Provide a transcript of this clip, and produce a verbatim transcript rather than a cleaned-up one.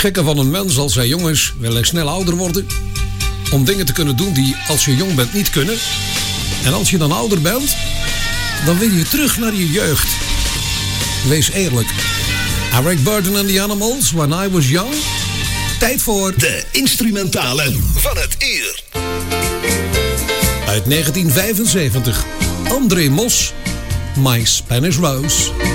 gekke van een mens als hij jong is, wil hij snel ouder worden. Om dingen te kunnen doen die als je jong bent niet kunnen. En als je dan ouder bent, dan wil je terug naar je jeugd. Wees eerlijk. Eric Burdon and the Animals, When I Was Young. Tijd voor de instrumentalen van het uur. Uit negentien vijfenzeventig. André Mos, My Spanish Rose.